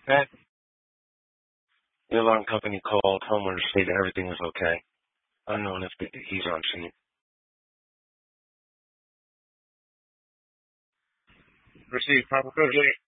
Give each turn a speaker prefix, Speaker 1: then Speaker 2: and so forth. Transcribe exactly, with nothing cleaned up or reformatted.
Speaker 1: Pat, the alarm company called. Homeowner stated everything was okay. Unknown if the, he's on scene. Received proper code.